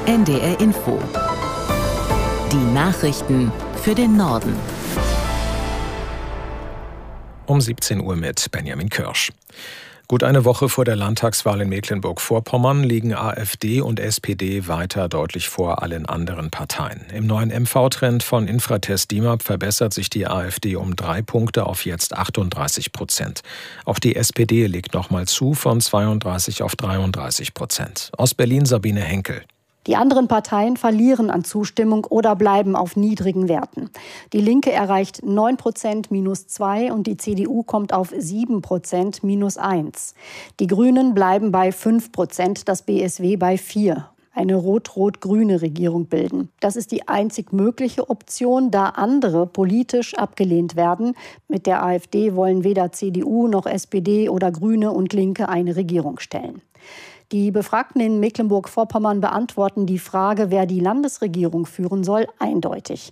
NDR Info. Die Nachrichten für den Norden. Um 17 Uhr mit Benjamin Kirsch. Gut eine Woche vor der Landtagswahl in Mecklenburg-Vorpommern liegen AfD und SPD weiter deutlich vor allen anderen Parteien. Im neuen MV-Trend von Infratest DIMAP verbessert sich die AfD um 3 Punkte auf jetzt 38%. Auch die SPD legt nochmal zu von 32 auf 33%. Aus Berlin Sabine Henkel. Die anderen Parteien verlieren an Zustimmung oder bleiben auf niedrigen Werten. Die Linke erreicht 9% -2 und die CDU kommt auf 7% -1. Die Grünen bleiben bei 5%, das BSW bei 4%. Eine rot-rot-grüne Regierung bilden. Das ist die einzig mögliche Option, da andere politisch abgelehnt werden. Mit der AfD wollen weder CDU noch SPD oder Grüne und Linke eine Regierung stellen. Die Befragten in Mecklenburg-Vorpommern beantworten die Frage, wer die Landesregierung führen soll, eindeutig.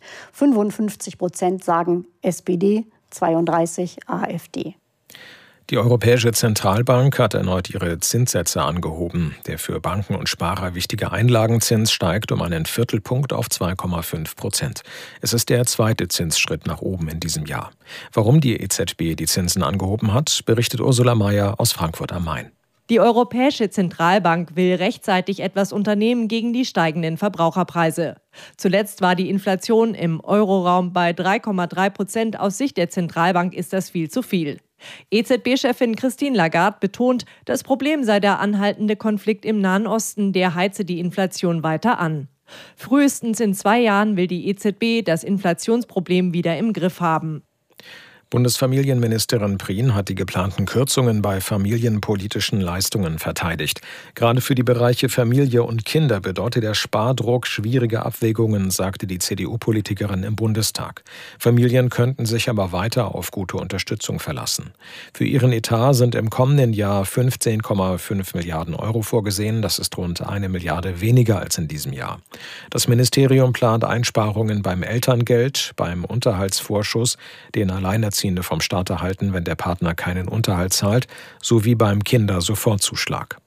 55% sagen SPD, 32% AfD. Die Europäische Zentralbank hat erneut ihre Zinssätze angehoben. Der für Banken und Sparer wichtige Einlagenzins steigt um einen Viertelpunkt auf 2,5%. Es ist der zweite Zinsschritt nach oben in diesem Jahr. Warum die EZB die Zinsen angehoben hat, berichtet Ursula Mayer aus Frankfurt am Main. Die Europäische Zentralbank will rechtzeitig etwas unternehmen gegen die steigenden Verbraucherpreise. Zuletzt war die Inflation im Euroraum bei 3,3%. Aus Sicht der Zentralbank ist das viel zu viel. EZB-Chefin Christine Lagarde betont, das Problem sei der anhaltende Konflikt im Nahen Osten, der heize die Inflation weiter an. Frühestens in 2 Jahren will die EZB das Inflationsproblem wieder im Griff haben. Bundesfamilienministerin Prien hat die geplanten Kürzungen bei familienpolitischen Leistungen verteidigt. Gerade für die Bereiche Familie und Kinder bedeutet der Spardruck schwierige Abwägungen, sagte die CDU-Politikerin im Bundestag. Familien könnten sich aber weiter auf gute Unterstützung verlassen. Für ihren Etat sind im kommenden Jahr 15,5 Milliarden Euro vorgesehen. Das ist rund 1 Milliarde weniger als in diesem Jahr. Das Ministerium plant Einsparungen beim Elterngeld, beim Unterhaltsvorschuss, den Alleinerziehende vom Staat erhalten, wenn der Partner keinen Unterhalt zahlt, sowie beim Kindersofortzuschlag.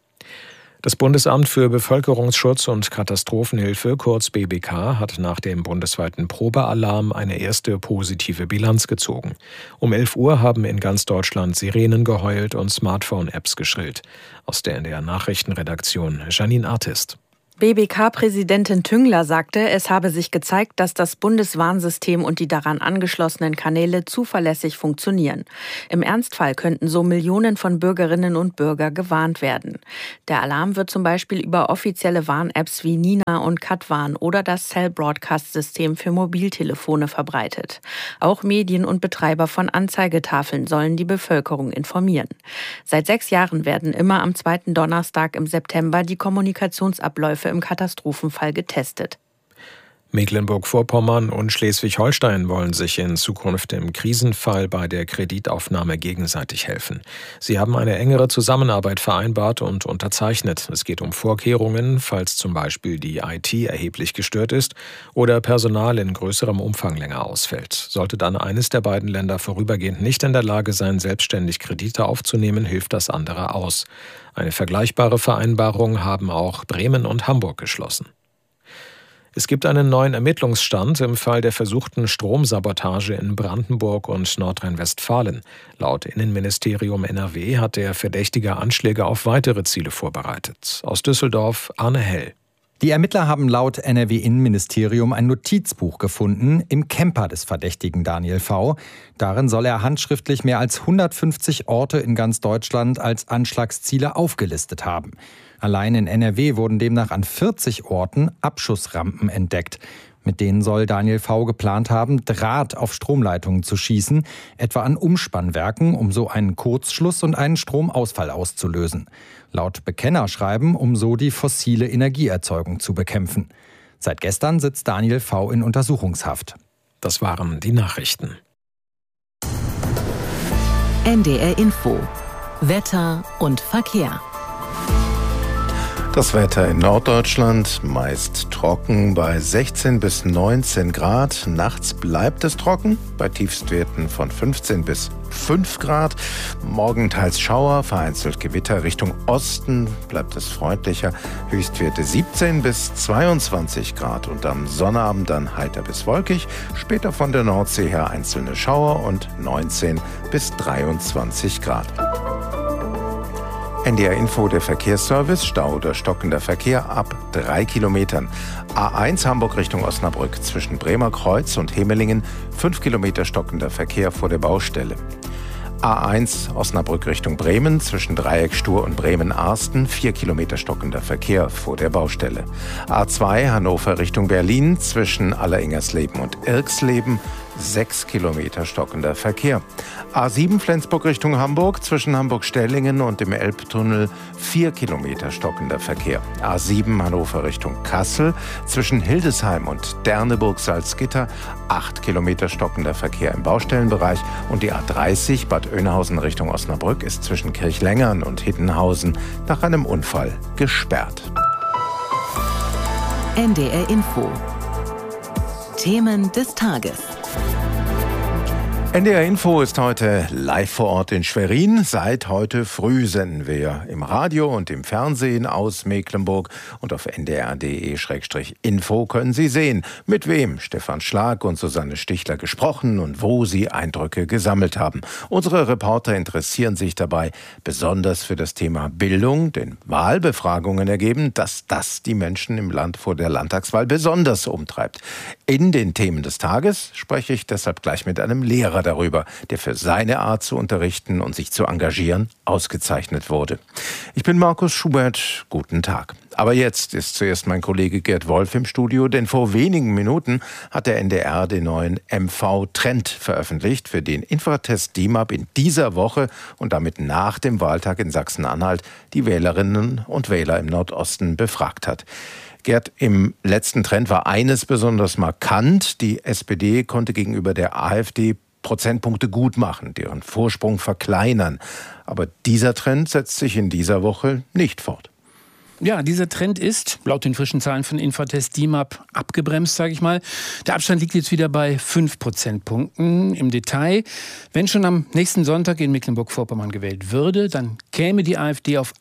Das Bundesamt für Bevölkerungsschutz und Katastrophenhilfe, kurz BBK, hat nach dem bundesweiten Probealarm eine erste positive Bilanz gezogen. Um 11 Uhr haben in ganz Deutschland Sirenen geheult und Smartphone-Apps geschrillt. Aus der NDR Nachrichtenredaktion Janine Artist. BBK-Präsidentin Tüngler sagte, es habe sich gezeigt, dass das Bundeswarnsystem und die daran angeschlossenen Kanäle zuverlässig funktionieren. Im Ernstfall könnten so Millionen von Bürgerinnen und Bürgern gewarnt werden. Der Alarm wird zum Beispiel über offizielle Warn-Apps wie Nina und Katwarn oder das Cell-Broadcast-System für Mobiltelefone verbreitet. Auch Medien und Betreiber von Anzeigetafeln sollen die Bevölkerung informieren. Seit 6 Jahren werden immer am 2. Donnerstag im September die Kommunikationsabläufe im Katastrophenfall getestet. Mecklenburg-Vorpommern und Schleswig-Holstein wollen sich in Zukunft im Krisenfall bei der Kreditaufnahme gegenseitig helfen. Sie haben eine engere Zusammenarbeit vereinbart und unterzeichnet. Es geht um Vorkehrungen, falls zum Beispiel die IT erheblich gestört ist oder Personal in größerem Umfang länger ausfällt. Sollte dann eines der beiden Länder vorübergehend nicht in der Lage sein, selbstständig Kredite aufzunehmen, hilft das andere aus. Eine vergleichbare Vereinbarung haben auch Bremen und Hamburg geschlossen. Es gibt einen neuen Ermittlungsstand im Fall der versuchten Stromsabotage in Brandenburg und Nordrhein-Westfalen. Laut Innenministerium NRW hat der Verdächtige Anschläge auf weitere Ziele vorbereitet. Aus Düsseldorf Arne Hell. Die Ermittler haben laut NRW-Innenministerium ein Notizbuch gefunden im Camper des Verdächtigen Daniel V. Darin soll er handschriftlich mehr als 150 Orte in ganz Deutschland als Anschlagsziele aufgelistet haben. Allein in NRW wurden demnach an 40 Orten Abschussrampen entdeckt. Mit denen soll Daniel V. geplant haben, Draht auf Stromleitungen zu schießen, etwa an Umspannwerken, um so einen Kurzschluss und einen Stromausfall auszulösen. Laut Bekennerschreiben, um so die fossile Energieerzeugung zu bekämpfen. Seit gestern sitzt Daniel V. in Untersuchungshaft. Das waren die Nachrichten. NDR Info. Wetter und Verkehr. Das Wetter in Norddeutschland meist trocken bei 16 bis 19 Grad. Nachts bleibt es trocken bei Tiefstwerten von 15 bis 5 Grad. Morgen teils Schauer, vereinzelt Gewitter. Richtung Osten bleibt es freundlicher. Höchstwerte 17 bis 22 Grad. Und am Sonnabend dann heiter bis wolkig. Später von der Nordsee her einzelne Schauer und 19 bis 23 Grad. NDR Info, der Verkehrsservice, Stau oder stockender Verkehr ab 3 Kilometern. A1 Hamburg Richtung Osnabrück zwischen Bremer Kreuz und Hemelingen 5 Kilometer stockender Verkehr vor der Baustelle. A1 Osnabrück Richtung Bremen zwischen Dreieckstuhr und Bremen-Arsten 4 Kilometer stockender Verkehr vor der Baustelle. A2 Hannover Richtung Berlin zwischen Alleringersleben und Irksleben 6 Kilometer stockender Verkehr. A7 Flensburg Richtung Hamburg zwischen Hamburg-Stellingen und dem Elbtunnel 4 Kilometer stockender Verkehr. A7 Hannover Richtung Kassel zwischen Hildesheim und Derneburg-Salzgitter 8 Kilometer stockender Verkehr im Baustellenbereich. Und die A30 Bad Oeynhausen Richtung Osnabrück ist zwischen Kirchlängern und Hiddenhausen nach einem Unfall gesperrt. NDR Info. Themen des Tages. NDR Info ist heute live vor Ort in Schwerin. Seit heute früh senden wir im Radio und im Fernsehen aus Mecklenburg. Und auf ndr.de/info können Sie sehen, mit wem Stefan Schlag und Susanne Stichler gesprochen und wo sie Eindrücke gesammelt haben. Unsere Reporter interessieren sich dabei besonders für das Thema Bildung, denn Wahlbefragungen ergeben, dass das die Menschen im Land vor der Landtagswahl besonders umtreibt. In den Themen des Tages spreche ich deshalb gleich mit einem Lehrer darüber, der für seine Art zu unterrichten und sich zu engagieren ausgezeichnet wurde. Ich bin Markus Schubert, guten Tag. Aber jetzt ist zuerst mein Kollege Gerd Wolf im Studio, denn vor wenigen Minuten hat der NDR den neuen MV-Trend veröffentlicht, für den Infratest DIMAP in dieser Woche und damit nach dem Wahltag in Sachsen-Anhalt die Wählerinnen und Wähler im Nordosten befragt hat. Gerd, im letzten Trend war eines besonders markant. Die SPD konnte gegenüber der AfD Prozentpunkte gut machen, deren Vorsprung verkleinern. Aber dieser Trend setzt sich in dieser Woche nicht fort. Ja, dieser Trend ist, laut den frischen Zahlen von Infratest DIMAP, abgebremst, sage ich mal. Der Abstand liegt jetzt wieder bei 5 Prozentpunkten. Im Detail, wenn schon am nächsten Sonntag in Mecklenburg-Vorpommern gewählt würde, dann käme die AfD auf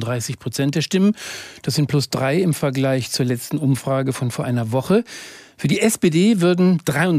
38% der Stimmen. Das sind +3 im Vergleich zur letzten Umfrage von vor einer Woche. Für die SPD würden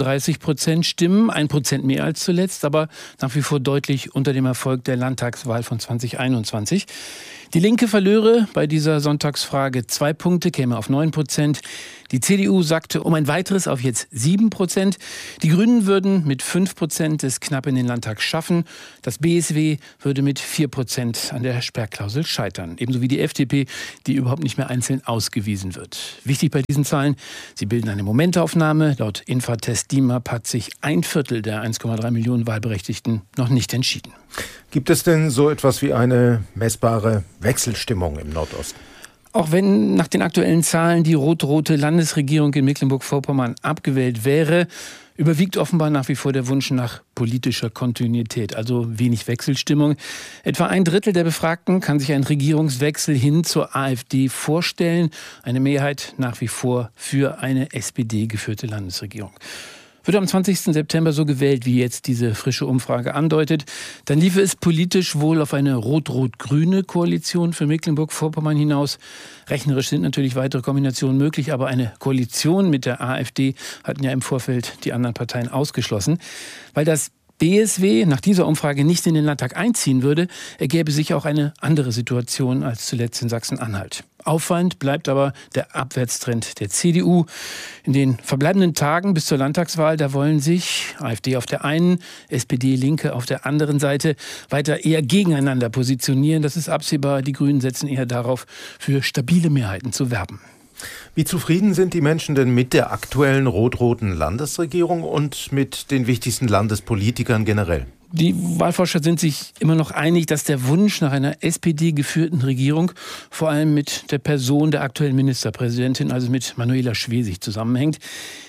33% stimmen, 1% mehr als zuletzt, aber nach wie vor deutlich unter dem Erfolg der Landtagswahl von 2021. Die Linke verlöre bei dieser Sonntagsfrage 2 Punkte, käme auf 9%. Die CDU sagte um ein weiteres auf jetzt 7%. Die Grünen würden mit 5% es knapp in den Landtag schaffen. Das BSW würde mit 4% an der Sperrklausel scheitern. Ebenso wie die FDP, die überhaupt nicht mehr einzeln ausgewiesen wird. Wichtig bei diesen Zahlen, sie bilden eine Momentaufnahme. Laut Infratest DIMAP hat sich 1/4 der 1,3 Millionen Wahlberechtigten noch nicht entschieden. Gibt es denn so etwas wie eine messbare Wechselstimmung im Nordosten? Auch wenn nach den aktuellen Zahlen die rot-rote Landesregierung in Mecklenburg-Vorpommern abgewählt wäre, überwiegt offenbar nach wie vor der Wunsch nach politischer Kontinuität, also wenig Wechselstimmung. Etwa 1/3 der Befragten kann sich einen Regierungswechsel hin zur AfD vorstellen. Eine Mehrheit nach wie vor für eine SPD-geführte Landesregierung. Wird am 20. September so gewählt, wie jetzt diese frische Umfrage andeutet, dann liefe es politisch wohl auf eine rot-rot-grüne Koalition für Mecklenburg-Vorpommern hinaus. Rechnerisch sind natürlich weitere Kombinationen möglich, aber eine Koalition mit der AfD hatten ja im Vorfeld die anderen Parteien ausgeschlossen. Weil das BSW nach dieser Umfrage nicht in den Landtag einziehen würde, ergäbe sich auch eine andere Situation als zuletzt in Sachsen-Anhalt. Auffallend bleibt aber der Abwärtstrend der CDU. In den verbleibenden Tagen bis zur Landtagswahl, da wollen sich AfD auf der einen, SPD, Linke auf der anderen Seite weiter eher gegeneinander positionieren. Das ist absehbar. Die Grünen setzen eher darauf, für stabile Mehrheiten zu werben. Wie zufrieden sind die Menschen denn mit der aktuellen rot-roten Landesregierung und mit den wichtigsten Landespolitikern generell? Die Wahlforscher sind sich immer noch einig, dass der Wunsch nach einer SPD-geführten Regierung vor allem mit der Person der aktuellen Ministerpräsidentin, also mit Manuela Schwesig, zusammenhängt.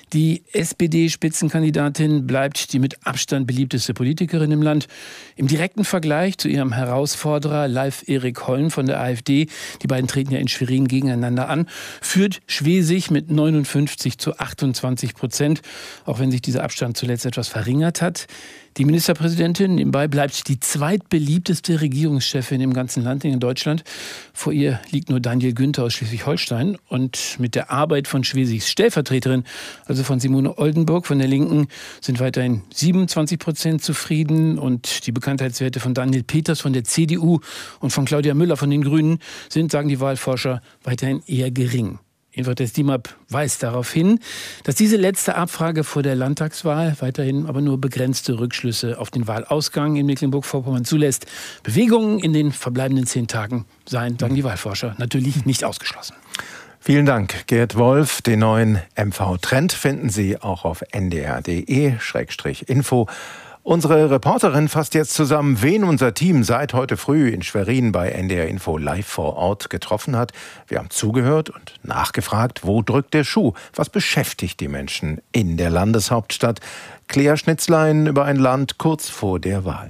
Die SPD-Spitzenkandidatin bleibt die mit Abstand beliebteste Politikerin im Land. Im direkten Vergleich zu ihrem Herausforderer Leif Erik Holm von der AfD, die beiden treten ja in Schwerin gegeneinander an, führt Schwesig mit 59-28%, auch wenn sich dieser Abstand zuletzt etwas verringert hat. Die Ministerpräsidentin nebenbei bleibt die zweitbeliebteste Regierungschefin im ganzen Land in Deutschland. Vor ihr liegt nur Daniel Günther aus Schleswig-Holstein. Und mit der Arbeit von Schwesigs Stellvertreterin, also von Simone Oldenburg von der Linken, sind weiterhin 27% zufrieden. Und die Bekanntheitswerte von Daniel Peters von der CDU und von Claudia Müller von den Grünen sind, sagen die Wahlforscher, weiterhin eher gering. Jedenfalls der DIMAP weist darauf hin, dass diese letzte Abfrage vor der Landtagswahl weiterhin aber nur begrenzte Rückschlüsse auf den Wahlausgang in Mecklenburg-Vorpommern zulässt. Bewegungen in den verbleibenden 10 Tagen seien, sagen die Wahlforscher, natürlich nicht ausgeschlossen. Vielen Dank, Gerd Wolf. Den neuen MV-Trend finden Sie auch auf ndr.de/info. Unsere Reporterin fasst jetzt zusammen, wen unser Team seit heute früh in Schwerin bei NDR Info live vor Ort getroffen hat. Wir haben zugehört und nachgefragt, wo drückt der Schuh? Was beschäftigt die Menschen in der Landeshauptstadt? Claire Schnitzlein über ein Land kurz vor der Wahl.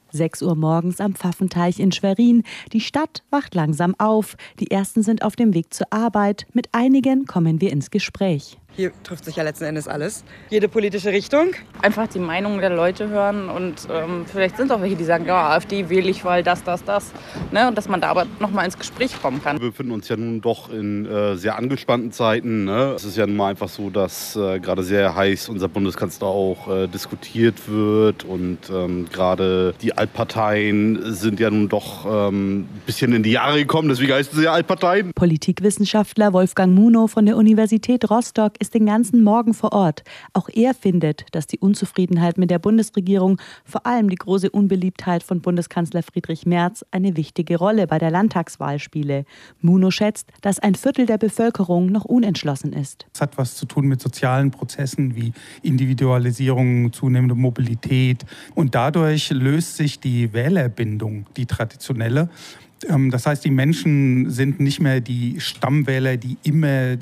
6 Uhr morgens am Pfaffenteich in Schwerin. Die Stadt wacht langsam auf. Die ersten sind auf dem Weg zur Arbeit. Mit einigen kommen wir ins Gespräch. Hier trifft sich ja letzten Endes alles. Jede politische Richtung. Einfach die Meinung der Leute hören und vielleicht sind auch welche, die sagen, ja, AfD wähle ich, weil das. Ne? Und dass man da aber noch mal ins Gespräch kommen kann. Wir befinden uns ja nun doch in sehr angespannten Zeiten. Ne? Es ist ja nun mal einfach so, dass gerade sehr heiß unser Bundeskanzler auch diskutiert wird. Und gerade die Altparteien sind ja nun doch ein bisschen in die Jahre gekommen. Deswegen heißen sie ja Altparteien. Politikwissenschaftler Wolfgang Munow von der Universität Rostock ist den ganzen Morgen vor Ort. Auch er findet, dass die Unzufriedenheit mit der Bundesregierung, vor allem die große Unbeliebtheit von Bundeskanzler Friedrich Merz, eine wichtige Rolle bei der Landtagswahl spiele. Munow schätzt, dass ein Viertel der Bevölkerung noch unentschlossen ist. Es hat was zu tun mit sozialen Prozessen wie Individualisierung, zunehmende Mobilität. Und dadurch löst sich die Wählerbindung, die traditionelle. Das heißt, die Menschen sind nicht mehr die Stammwähler, die immer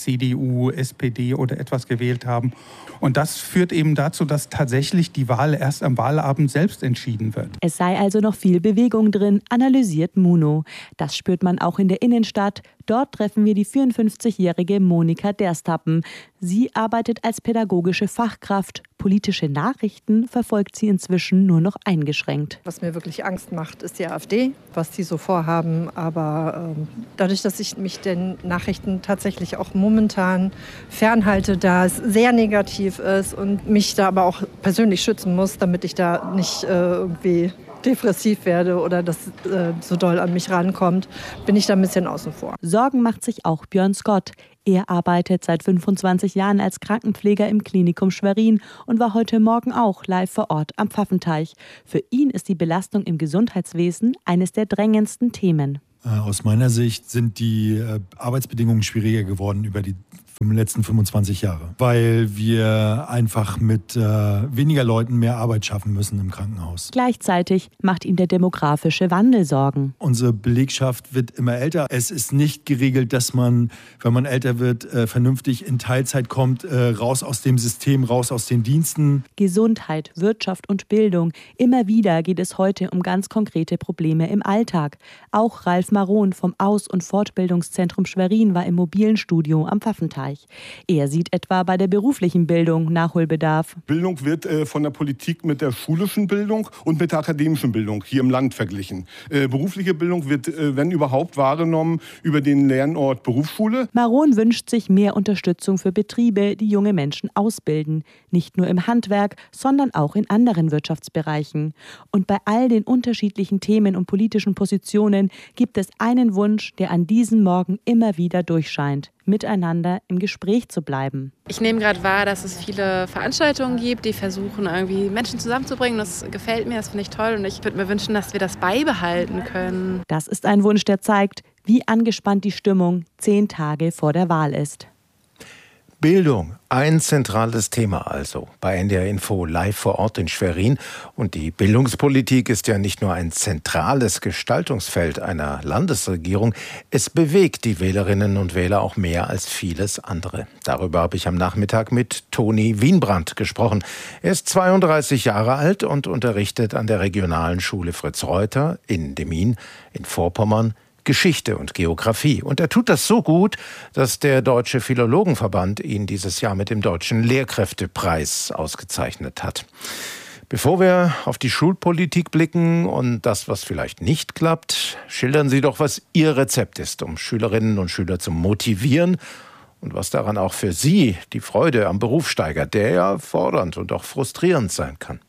CDU, SPD oder etwas gewählt haben. Und das führt eben dazu, dass tatsächlich die Wahl erst am Wahlabend selbst entschieden wird. Es sei also noch viel Bewegung drin, analysiert Munow. Das spürt man auch in der Innenstadt. Dort treffen wir die 54-jährige Monika Derstappen. Sie arbeitet als pädagogische Fachkraft. Politische Nachrichten verfolgt sie inzwischen nur noch eingeschränkt. Was mir wirklich Angst macht, ist die AfD, was die so vorhaben. Aber dadurch, dass ich mich den Nachrichten tatsächlich auch momentan fernhalte, da es sehr negativ ist und mich da aber auch persönlich schützen muss, damit ich da nicht irgendwie depressiv werde oder das so doll an mich rankommt, bin ich da ein bisschen außen vor. Sorgen macht sich auch Björn Scott. Er arbeitet seit 25 Jahren als Krankenpfleger im Klinikum Schwerin und war heute Morgen auch live vor Ort am Pfaffenteich. Für ihn ist die Belastung im Gesundheitswesen eines der drängendsten Themen. Aus meiner Sicht sind die Arbeitsbedingungen schwieriger geworden über die letzten 25 Jahre, weil wir einfach mit weniger Leuten mehr Arbeit schaffen müssen im Krankenhaus. Gleichzeitig macht ihm der demografische Wandel Sorgen. Unsere Belegschaft wird immer älter. Es ist nicht geregelt, dass man, wenn man älter wird, vernünftig in Teilzeit kommt, raus aus dem System, raus aus den Diensten. Gesundheit, Wirtschaft und Bildung. Immer wieder geht es heute um ganz konkrete Probleme im Alltag. Auch Ralf Maron vom Aus- und Fortbildungszentrum Schwerin war im mobilen Studio am Pfaffenteich. Er sieht etwa bei der beruflichen Bildung Nachholbedarf. Bildung wird von der Politik mit der schulischen Bildung und mit der akademischen Bildung hier im Land verglichen. Berufliche Bildung wird, wenn überhaupt, wahrgenommen über den Lernort Berufsschule. Maron wünscht sich mehr Unterstützung für Betriebe, die junge Menschen ausbilden. Nicht nur im Handwerk, sondern auch in anderen Wirtschaftsbereichen. Und bei all den unterschiedlichen Themen und politischen Positionen gibt es einen Wunsch, der an diesem Morgen immer wieder durchscheint: miteinander im Gespräch zu bleiben. Ich nehme gerade wahr, dass es viele Veranstaltungen gibt, die versuchen, irgendwie Menschen zusammenzubringen. Das gefällt mir, das finde ich toll und ich würde mir wünschen, dass wir das beibehalten können. Das ist ein Wunsch, der zeigt, wie angespannt die Stimmung 10 Tage vor der Wahl ist. Bildung, ein zentrales Thema also bei NDR Info live vor Ort in Schwerin. Und die Bildungspolitik ist ja nicht nur ein zentrales Gestaltungsfeld einer Landesregierung, es bewegt die Wählerinnen und Wähler auch mehr als vieles andere. Darüber habe ich am Nachmittag mit Toni Wienbrand gesprochen. Er ist 32 Jahre alt und unterrichtet an der regionalen Schule Fritz Reuter in Demmin in Vorpommern Geschichte und Geografie. Und er tut das so gut, dass der Deutsche Philologenverband ihn dieses Jahr mit dem Deutschen Lehrkräftepreis ausgezeichnet hat. Bevor wir auf die Schulpolitik blicken und das, was vielleicht nicht klappt, schildern Sie doch, was Ihr Rezept ist, um Schülerinnen und Schüler zu motivieren und was daran auch für Sie die Freude am Beruf steigert, der ja fordernd und auch frustrierend sein kann.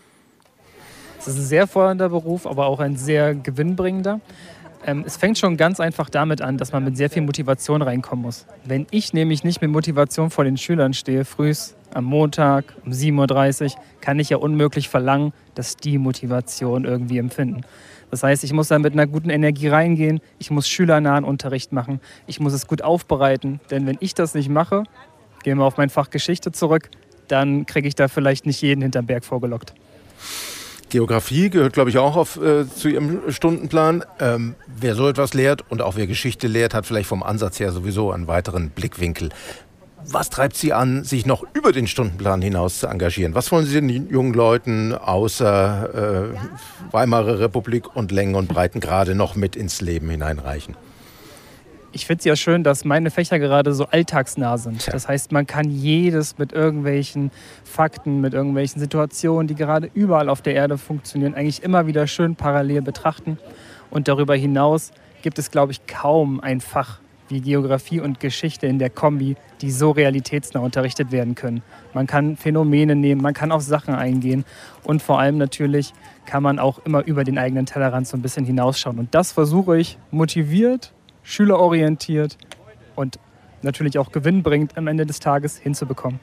Es ist ein sehr fordernder Beruf, aber auch ein sehr gewinnbringender. Es fängt schon ganz einfach damit an, dass man mit sehr viel Motivation reinkommen muss. Wenn ich nämlich nicht mit Motivation vor den Schülern stehe, frühs am Montag um 7.30 Uhr, kann ich ja unmöglich verlangen, dass die Motivation irgendwie empfinden. Das heißt, ich muss da mit einer guten Energie reingehen, ich muss schülernahen Unterricht machen, ich muss es gut aufbereiten. Denn wenn ich das nicht mache, gehen wir auf mein Fach Geschichte zurück, dann kriege ich da vielleicht nicht jeden hinterm Berg vorgelockt. Geografie gehört, glaube ich, auch zu Ihrem Stundenplan. Wer so etwas lehrt und auch wer Geschichte lehrt, hat vielleicht vom Ansatz her sowieso einen weiteren Blickwinkel. Was treibt Sie an, sich noch über den Stundenplan hinaus zu engagieren? Was wollen Sie den jungen Leuten außer Weimarer Republik und Längen und Breiten gerade noch mit ins Leben hineinreichen? Ich finde es ja schön, dass meine Fächer gerade so alltagsnah sind. Das heißt, man kann jedes mit irgendwelchen Fakten, mit irgendwelchen Situationen, die gerade überall auf der Erde funktionieren, eigentlich immer wieder schön parallel betrachten. Und darüber hinaus gibt es, glaube ich, kaum ein Fach wie Geografie und Geschichte in der Kombi, die so realitätsnah unterrichtet werden können. Man kann Phänomene nehmen, man kann auf Sachen eingehen und vor allem natürlich kann man auch immer über den eigenen Tellerrand so ein bisschen hinausschauen. Und das versuche ich motiviert, schülerorientiert und natürlich auch gewinnbringend am Ende des Tages hinzubekommen.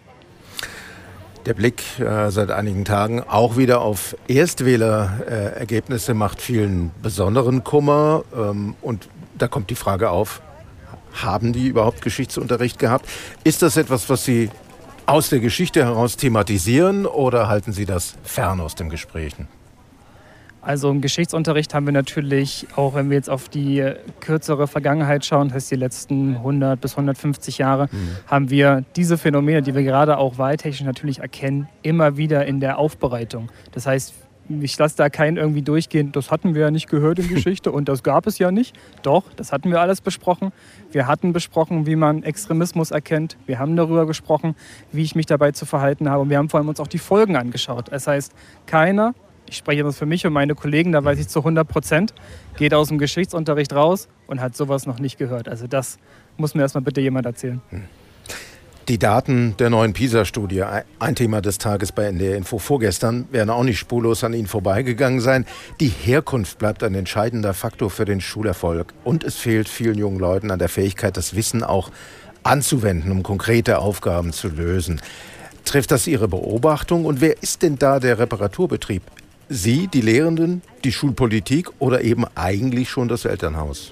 Der Blick seit einigen Tagen auch wieder auf Erstwählerergebnisse macht vielen besonderen Kummer. Und da kommt die Frage auf, haben die überhaupt Geschichtsunterricht gehabt? Ist das etwas, was Sie aus der Geschichte heraus thematisieren oder halten Sie das fern aus dem Gesprächen? Also im Geschichtsunterricht haben wir natürlich, auch wenn wir jetzt auf die kürzere Vergangenheit schauen, das heißt die letzten 100 bis 150 Jahre, haben wir diese Phänomene, die wir gerade auch wahltechnisch natürlich erkennen, immer wieder in der Aufbereitung. Das heißt, ich lasse da keinen irgendwie durchgehen, das hatten wir ja nicht gehört in Geschichte und das gab es ja nicht. Doch, das hatten wir alles besprochen. Wir hatten besprochen, wie man Extremismus erkennt. Wir haben darüber gesprochen, wie ich mich dabei zu verhalten habe. Und wir haben vor allem uns auch die Folgen angeschaut. Das heißt, keiner, ich spreche das für mich und meine Kollegen, da weiß ich zu 100%, geht aus dem Geschichtsunterricht raus und hat sowas noch nicht gehört. Also das muss mir erstmal bitte jemand erzählen. Die Daten der neuen PISA-Studie, ein Thema des Tages bei NDR Info vorgestern, werden auch nicht spurlos an Ihnen vorbeigegangen sein. Die Herkunft bleibt ein entscheidender Faktor für den Schulerfolg. Und es fehlt vielen jungen Leuten an der Fähigkeit, das Wissen auch anzuwenden, um konkrete Aufgaben zu lösen. Trifft das Ihre Beobachtung? Und wer ist denn da der Reparaturbetrieb? Sie, die Lehrenden, die Schulpolitik oder eben eigentlich schon das Elternhaus?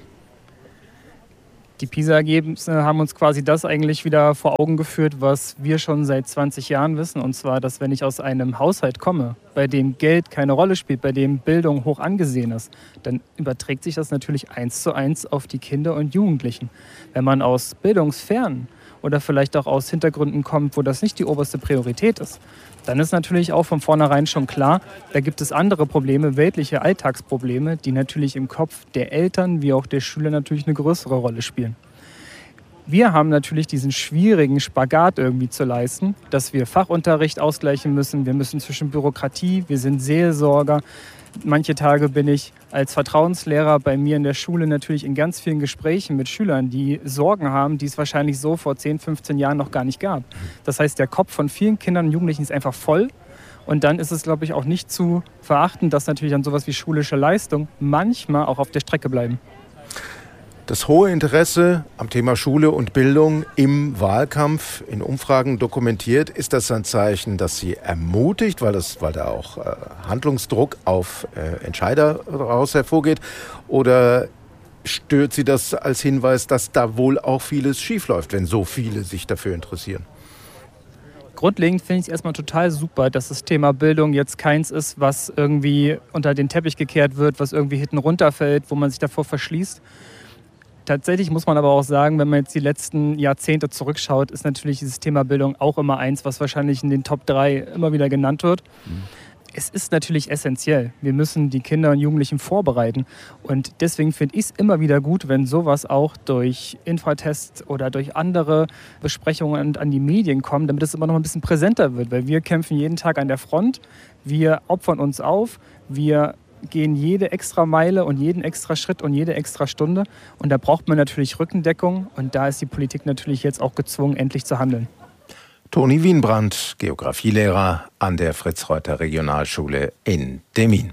Die PISA-Ergebnisse haben uns quasi das eigentlich wieder vor Augen geführt, was wir schon seit 20 Jahren wissen. Und zwar, dass wenn ich aus einem Haushalt komme, bei dem Geld keine Rolle spielt, bei dem Bildung hoch angesehen ist, dann überträgt sich das natürlich 1:1 auf die Kinder und Jugendlichen. Wenn man aus bildungsfernen oder vielleicht auch aus Hintergründen kommt, wo das nicht die oberste Priorität ist, dann ist natürlich auch von vornherein schon klar, da gibt es andere Probleme, weltliche Alltagsprobleme, die natürlich im Kopf der Eltern wie auch der Schüler natürlich eine größere Rolle spielen. Wir haben natürlich diesen schwierigen Spagat irgendwie zu leisten, dass wir Fachunterricht ausgleichen müssen. Wir müssen zwischen Bürokratie, wir sind Seelsorger. Manche Tage bin ich als Vertrauenslehrer bei mir in der Schule natürlich in ganz vielen Gesprächen mit Schülern, die Sorgen haben, die es wahrscheinlich so vor 10, 15 Jahren noch gar nicht gab. Das heißt, der Kopf von vielen Kindern und Jugendlichen ist einfach voll. Und dann ist es, glaube ich, auch nicht zu verachten, dass natürlich dann sowas wie schulische Leistung manchmal auch auf der Strecke bleiben. Das hohe Interesse am Thema Schule und Bildung im Wahlkampf in Umfragen dokumentiert, ist das ein Zeichen, das Sie ermutigt, weil da auch Handlungsdruck auf Entscheider daraus hervorgeht? Oder stört Sie das als Hinweis, dass da wohl auch vieles schiefläuft, wenn so viele sich dafür interessieren? Grundlegend finde ich es erstmal total super, dass das Thema Bildung jetzt keins ist, was irgendwie unter den Teppich gekehrt wird, was irgendwie hinten runterfällt, wo man sich davor verschließt. Tatsächlich muss man aber auch sagen, wenn man jetzt die letzten Jahrzehnte zurückschaut, ist natürlich dieses Thema Bildung auch immer eins, was wahrscheinlich in den Top 3 immer wieder genannt wird. Es ist natürlich essentiell. Wir müssen die Kinder und Jugendlichen vorbereiten. Und deswegen finde ich es immer wieder gut, wenn sowas auch durch Infotests oder durch andere Besprechungen an die Medien kommt, damit es immer noch ein bisschen präsenter wird. Weil wir kämpfen jeden Tag an der Front, wir opfern uns auf, wir gehen jede extra Meile und jeden extra Schritt und jede extra Stunde. Und da braucht man natürlich Rückendeckung. Und da ist die Politik natürlich jetzt auch gezwungen, endlich zu handeln. Toni Wienbrand, Geographielehrer an der Fritz-Reuter-Regionalschule in Demmin.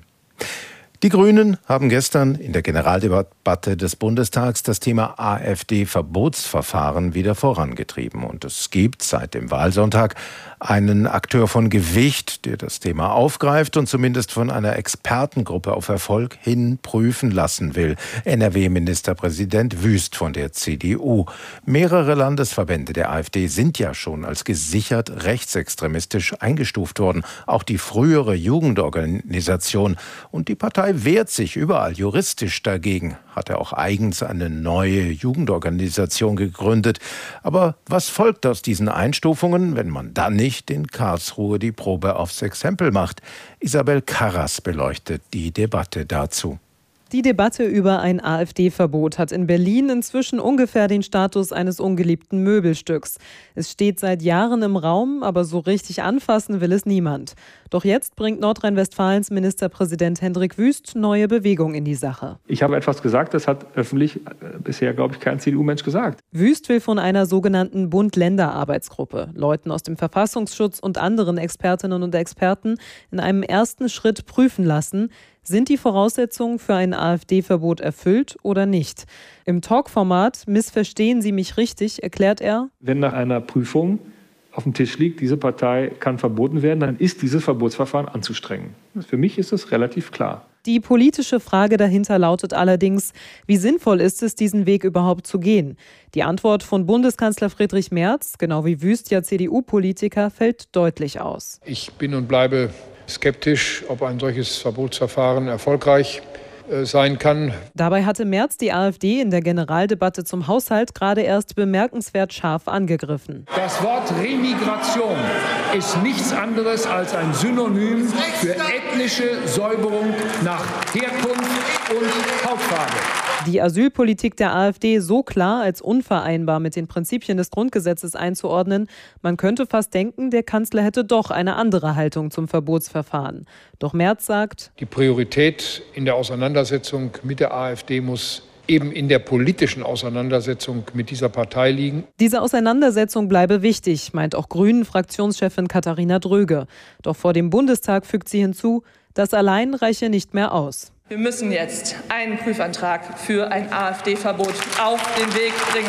Die Grünen haben gestern in der Generaldebatte des Bundestags das Thema AfD-Verbotsverfahren wieder vorangetrieben. Und es gibt seit dem Wahlsonntag einen Akteur von Gewicht, der das Thema aufgreift und zumindest von einer Expertengruppe auf Erfolg hin prüfen lassen will. NRW-Ministerpräsident Wüst von der CDU. Mehrere Landesverbände der AfD sind ja schon als gesichert rechtsextremistisch eingestuft worden. Auch die frühere Jugendorganisation. Und die Partei wehrt sich überall juristisch dagegen, hat er auch eigens eine neue Jugendorganisation gegründet. Aber was folgt aus diesen Einstufungen, wenn man dann nicht in Karlsruhe die Probe aufs Exempel macht? Isabel Karras beleuchtet die Debatte dazu. Die Debatte über ein AfD-Verbot hat in Berlin inzwischen ungefähr den Status eines ungeliebten Möbelstücks. Es steht seit Jahren im Raum, aber so richtig anfassen will es niemand. Doch jetzt bringt Nordrhein-Westfalens Ministerpräsident Hendrik Wüst neue Bewegung in die Sache. Ich habe etwas gesagt, das hat öffentlich bisher, glaube ich, kein CDU-Mensch gesagt. Wüst will von einer sogenannten Bund-Länder-Arbeitsgruppe, Leuten aus dem Verfassungsschutz und anderen Expertinnen und Experten in einem ersten Schritt prüfen lassen, sind die Voraussetzungen für ein AfD-Verbot erfüllt oder nicht? Im Talkformat Missverstehen Sie mich richtig erklärt er: Wenn nach einer Prüfung auf dem Tisch liegt, diese Partei kann verboten werden, dann ist dieses Verbotsverfahren anzustrengen. Für mich ist es relativ klar. Die politische Frage dahinter lautet allerdings, wie sinnvoll ist es, diesen Weg überhaupt zu gehen? Die Antwort von Bundeskanzler Friedrich Merz, genau wie Wüst ja CDU-Politiker, fällt deutlich aus. Ich bin und bleibe skeptisch, ob ein solches Verbotsverfahren erfolgreich sein kann. Dabei hatte Merz die AfD in der Generaldebatte zum Haushalt gerade erst bemerkenswert scharf angegriffen. Das Wort Remigration ist nichts anderes als ein Synonym für ethnische Säuberung nach Herkunft und Hautfarbe. Die Asylpolitik der AfD so klar als unvereinbar mit den Prinzipien des Grundgesetzes einzuordnen, man könnte fast denken, der Kanzler hätte doch eine andere Haltung zum Verbotsverfahren. Doch Merz sagt: Die Priorität in der Auseinandersetzung mit der AfD muss eben in der politischen Auseinandersetzung mit dieser Partei liegen. Diese Auseinandersetzung bleibe wichtig, meint auch Grünen-Fraktionschefin Katharina Dröge. Doch vor dem Bundestag fügt sie hinzu, das allein reiche nicht mehr aus. Wir müssen jetzt einen Prüfantrag für ein AfD-Verbot auf den Weg bringen.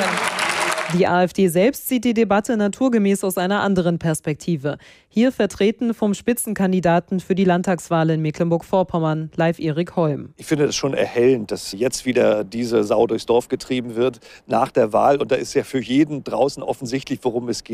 Die AfD selbst sieht die Debatte naturgemäß aus einer anderen Perspektive. Hier vertreten vom Spitzenkandidaten für die Landtagswahl in Mecklenburg-Vorpommern, Leif Erik Holm. Ich finde es schon erhellend, dass jetzt wieder diese Sau durchs Dorf getrieben wird nach der Wahl. Und da ist ja für jeden draußen offensichtlich, worum es geht.